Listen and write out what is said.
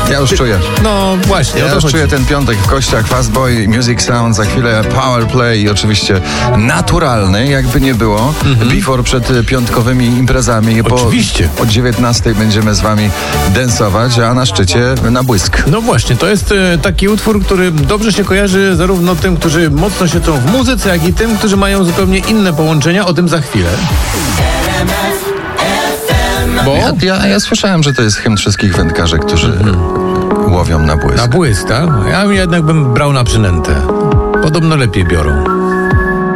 Ja już czuję. No właśnie, Ja już czuję ten piątek w kościach. Fastboy, Music Sound, za chwilę Power Play i oczywiście naturalny, jakby nie było. Before przed piątkowymi imprezami. Oczywiście. O 19 będziemy z wami dansować, a na szczycie na błysk. No właśnie, to jest taki utwór, który dobrze się kojarzy zarówno tym, którzy mocno siedzą w muzyce, jak i tym, którzy mają zupełnie inne połączenia. O tym za chwilę. Bo? Ja słyszałem, że to jest hymn wszystkich wędkarzy, którzy łowią na błysk. Na błysk, tak? Ja jednak bym brał na przynętę. Podobno lepiej biorą.